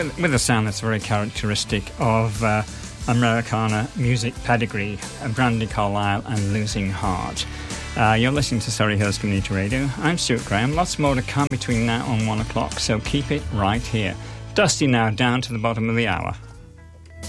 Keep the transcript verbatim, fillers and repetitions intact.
with, with a sound that's very characteristic of uh, Americana music pedigree, uh, Brandi Carlile and Losing Heart. Uh, you're listening to Surrey Hills Community Radio. I'm Stuart Graham. Lots more to come between now and one o'clock, so keep it right here. Dusty now, down to the bottom of the hour.